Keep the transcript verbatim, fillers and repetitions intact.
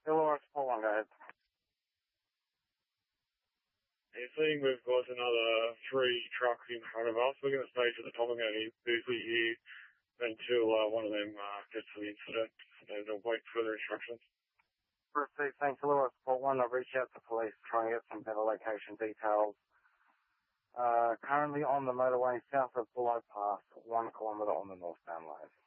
Illawarra Support one, go ahead. You see, we've got another three trucks in front of us. We're going to stay to the top of our Boosley here until uh, one of them uh, gets to the incident and uh, wait for further instructions. Received, thanks. Illawarra Support one, I've reached out to police to try and get some better location details. Uh, currently on the motorway south of Bullock Pass, one kilometre on the northbound line.